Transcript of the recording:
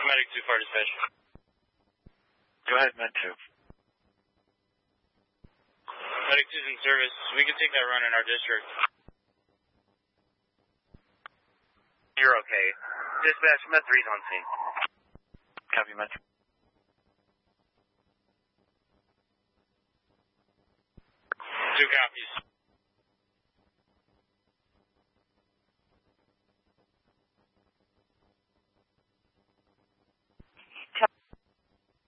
Medic 2 fire dispatch. Go ahead, Med 2. Medic 2's in service. We can take that run in our district. You're okay. Dispatch, Med 3's on scene. Copy, Med 3. 2 copies.